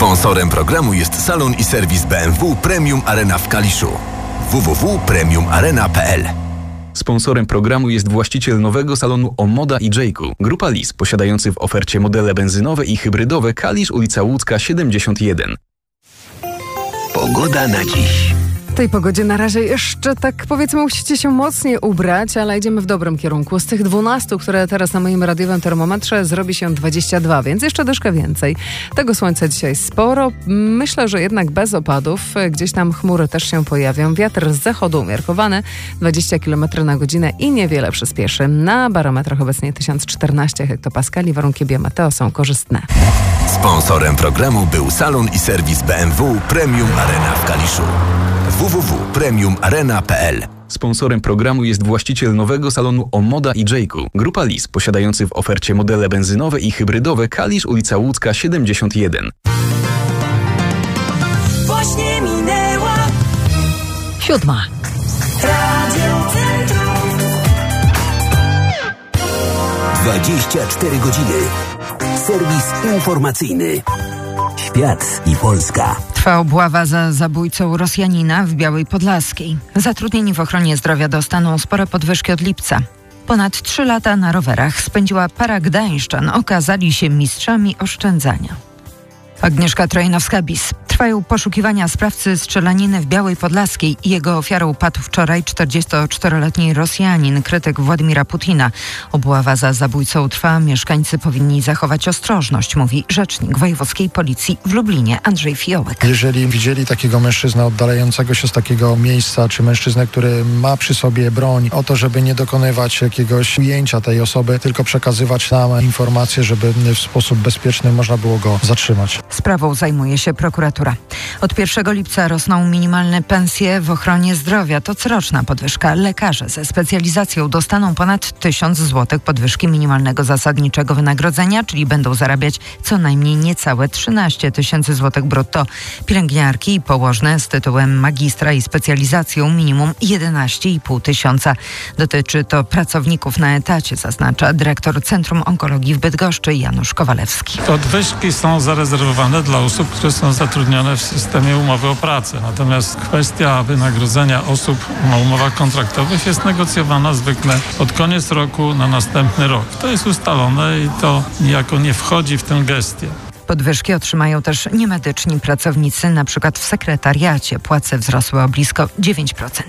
Sponsorem programu jest salon i serwis BMW Premium Arena w Kaliszu. www.premiumarena.pl. Sponsorem programu jest właściciel nowego salonu Omoda i Jayku, Grupa Lis, posiadający w ofercie modele benzynowe i hybrydowe Kalisz, ulica Łódzka 71. Pogoda na dziś. W tej pogodzie na razie jeszcze tak powiedzmy musicie się mocniej ubrać, ale idziemy w dobrym kierunku. Z tych 12, które teraz na moim radiowym termometrze zrobi się 22, więc jeszcze troszkę więcej. Tego słońca dzisiaj sporo. Myślę, że jednak bez opadów. Gdzieś tam chmury też się pojawią. Wiatr z zachodu umiarkowany, 20 km na godzinę i niewiele przyspieszy. Na barometrach obecnie 1014 hektopaskali. Warunki biometeo są korzystne. Sponsorem programu był salon i serwis BMW Premium Arena w Kaliszu. www.premiumarena.pl. Sponsorem programu jest właściciel nowego salonu Omoda i Jayku, Grupa Lis, posiadający w ofercie modele benzynowe i hybrydowe Kalisz, ulica Łódzka 71. Właśnie minęła 7. Radio Centrum. 24 godziny. Serwis informacyjny. Świat i Polska. Trwa obława za zabójcą Rosjanina w Białej Podlaskiej. Zatrudnieni w ochronie zdrowia dostaną spore podwyżki od lipca. Ponad 3 lata na rowerach spędziła para gdańszczan. Okazali się mistrzami oszczędzania. Agnieszka Trojnowska-Bis. Trwają poszukiwania sprawcy strzelaniny w Białej Podlaskiej. Jego ofiarą padł wczoraj 44-letni Rosjanin, krytyk Władimira Putina. Obława za zabójcą trwa. Mieszkańcy powinni zachować ostrożność, mówi rzecznik wojewódzkiej policji w Lublinie Andrzej Fiołek. Jeżeli widzieli takiego mężczyznę oddalającego się z takiego miejsca, czy mężczyznę, który ma przy sobie broń, o to, żeby nie dokonywać jakiegoś ujęcia tej osoby, tylko przekazywać nam informacje, żeby w sposób bezpieczny można było go zatrzymać. Sprawą zajmuje się prokuratura. Od 1 lipca rosną minimalne pensje w ochronie zdrowia. To coroczna podwyżka. Lekarze ze specjalizacją dostaną ponad 1000 zł podwyżki minimalnego zasadniczego wynagrodzenia, czyli będą zarabiać co najmniej niecałe 13 000 zł brutto. Pielęgniarki i położne z tytułem magistra i specjalizacją minimum 11 500. Dotyczy to pracowników na etacie, zaznacza dyrektor Centrum Onkologii w Bydgoszczy Janusz Kowalewski. Podwyżki są zarezerwowane dla osób, które są zatrudnione w systemie umowy o pracę. Natomiast kwestia wynagrodzenia osób na umowach kontraktowych jest negocjowana zwykle pod koniec roku na następny rok. To jest ustalone i to niejako nie wchodzi w tę gestię. Podwyżki otrzymają też niemedyczni pracownicy, na przykład w sekretariacie. Płace wzrosły o blisko 9%.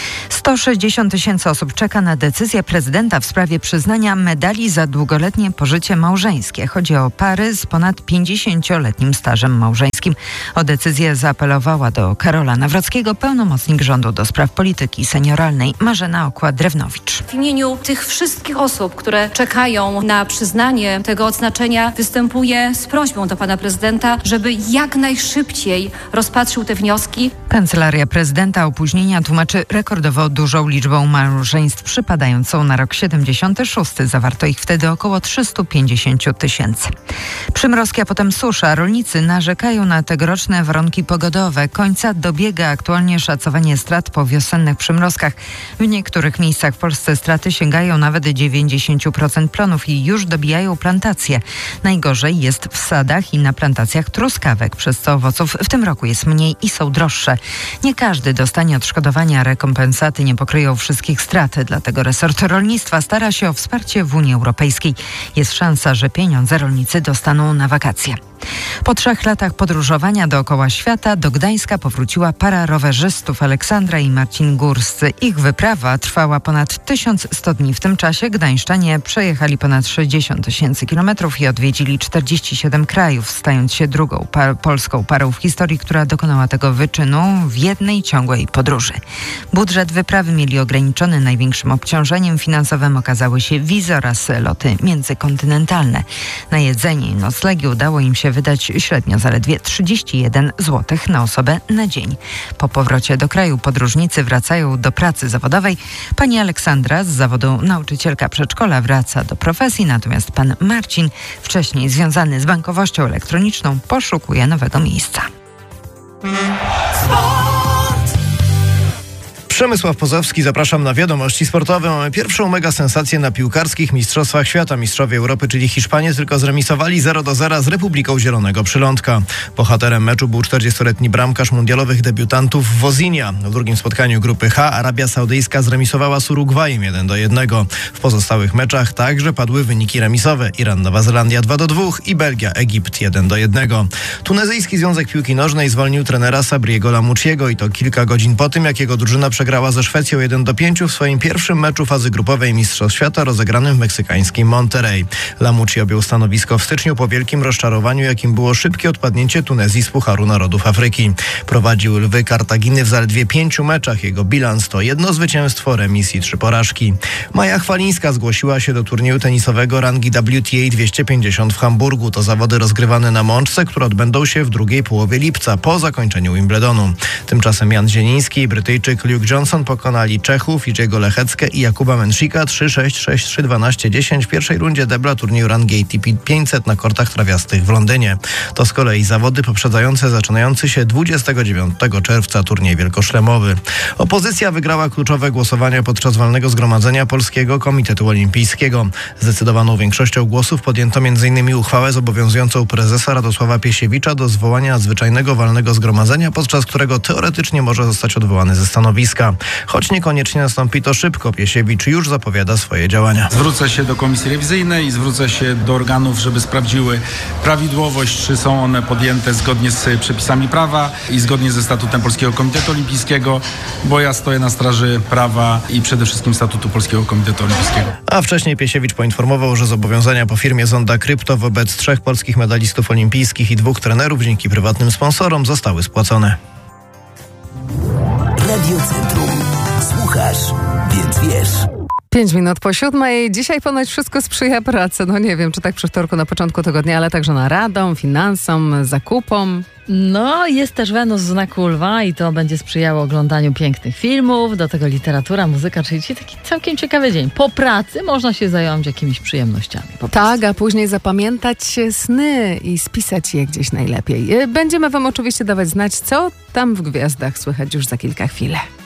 160 000 osób czeka na decyzję prezydenta w sprawie przyznania medali za długoletnie pożycie małżeńskie. Chodzi o pary z ponad 50-letnim stażem małżeńskim. O decyzję zaapelowała do Karola Nawrockiego pełnomocnik rządu do spraw polityki senioralnej Marzena Okła-Drewnowicz. W imieniu tych wszystkich osób, które czekają na przyznanie tego odznaczenia, występuję z prośbą do pana prezydenta, żeby jak najszybciej rozpatrzył te wnioski. Kancelaria prezydenta opóźnienia tłumaczy rekordowo dużą liczbą małżeństw przypadającą na rok 76. Zawarto ich wtedy około 350 000. Przymrozki, a potem susza. Rolnicy narzekają na tegoroczne warunki pogodowe. Końca dobiega aktualnie szacowanie strat po wiosennych przymrozkach. W niektórych miejscach w Polsce straty sięgają nawet 90% plonów i już dobijają plantacje. Najgorzej jest w sadach i na plantacjach truskawek, przez co owoców w tym roku jest mniej i są droższe. Nie każdy dostanie odszkodowania, rekompensaty nie pokryją wszystkich strat, dlatego resort rolnictwa stara się o wsparcie w Unii Europejskiej. Jest szansa, że pieniądze rolnicy dostaną na wakacje. Po 3 latach podróżowania dookoła świata do Gdańska powróciła para rowerzystów Aleksandra i Marcin Górscy. Ich wyprawa trwała ponad 1100 dni. W tym czasie gdańszczanie przejechali ponad 60 000 kilometrów i odwiedzili 47 krajów, stając się drugą polską parą w historii, która dokonała tego wyczynu w jednej ciągłej podróży. Budżet wyprawy mieli ograniczony. Największym obciążeniem finansowym okazały się wizy oraz loty międzykontynentalne. Na jedzenie i noclegi udało im się wydać średnio zaledwie 31 zł na osobę na dzień. Po powrocie do kraju podróżnicy wracają do pracy zawodowej. Pani Aleksandra z zawodu nauczycielka przedszkola wraca do profesji, natomiast pan Marcin, wcześniej związany z bankowością elektroniczną, poszukuje nowego miejsca. Przemysław Pozowski, zapraszam na wiadomości sportowe. Mamy pierwszą mega sensację na piłkarskich Mistrzostwach Świata. Mistrzowie Europy, czyli Hiszpanie, tylko zremisowali 0-0 z Republiką Zielonego Przylądka. Bohaterem meczu był 40-letni bramkarz mundialowych debiutantów Wozinia. W drugim spotkaniu grupy H Arabia Saudyjska zremisowała z Urugwajem 1-1. W pozostałych meczach także padły wyniki remisowe. Iran, Nowa Zelandia 2-2 i Belgia, Egipt 1-1. Tunezyjski Związek Piłki Nożnej zwolnił trenera Sabriego Lamouchiego i to kilka godzin po tym, jak jego drużyna przegrała ze Szwecją 1-5 w swoim pierwszym meczu fazy grupowej Mistrzostw Świata rozegranym w meksykańskim Monterrey. Lamouchi objął stanowisko w styczniu po wielkim rozczarowaniu, jakim było szybkie odpadnięcie Tunezji z Pucharu Narodów Afryki. Prowadził Lwy Kartaginy w zaledwie 5 meczach. Jego bilans to 1 zwycięstwo, remis i 3 porażki. Maja Chwalińska zgłosiła się do turnieju tenisowego rangi WTA 250 w Hamburgu. To zawody rozgrywane na Mączce, które odbędą się w drugiej połowie lipca po zakończeniu Wimbledonu. Tymczasem Jan Zieliński i Brytyjczyk Luke Johnson pokonali Czechów Jiřího Lecheckę i Jakuba Mensika 3-6, 6-3, 12-10 w pierwszej rundzie debla turnieju rangi ATP 500 na kortach trawiastych w Londynie. To z kolei zawody poprzedzające zaczynający się 29 czerwca turniej wielkoszlemowy. Opozycja wygrała kluczowe głosowania podczas walnego zgromadzenia Polskiego Komitetu Olimpijskiego. Zdecydowaną większością głosów podjęto m.in. uchwałę zobowiązującą prezesa Radosława Piesiewicza do zwołania nadzwyczajnego walnego zgromadzenia, podczas którego teoretycznie może zostać odwołany ze stanowiska. Choć niekoniecznie nastąpi to szybko, Piesiewicz już zapowiada swoje działania. Zwrócę się do Komisji Rewizyjnej i zwrócę się do organów, żeby sprawdziły prawidłowość, czy są one podjęte zgodnie z przepisami prawa i zgodnie ze statutem Polskiego Komitetu Olimpijskiego, bo ja stoję na straży prawa i przede wszystkim statutu Polskiego Komitetu Olimpijskiego. A wcześniej Piesiewicz poinformował, że zobowiązania po firmie Zonda Krypto wobec 3 polskich medalistów olimpijskich i 2 trenerów dzięki prywatnym sponsorom zostały spłacone. Radio Centrum. Słuchasz, więc wiesz. 5 minut po 7. Dzisiaj ponoć wszystko sprzyja pracy. No nie wiem, czy tak przy wtorku na początku tygodnia, ale także naradom, finansom, zakupom. No, jest też Wenus w znaku Lwa i to będzie sprzyjało oglądaniu pięknych filmów, do tego literatura, muzyka, czyli dzisiaj taki całkiem ciekawy dzień. Po pracy można się zająć jakimiś przyjemnościami. Tak, a później zapamiętać sny i spisać je gdzieś najlepiej. Będziemy wam oczywiście dawać znać, co tam w gwiazdach słychać już za kilka chwil.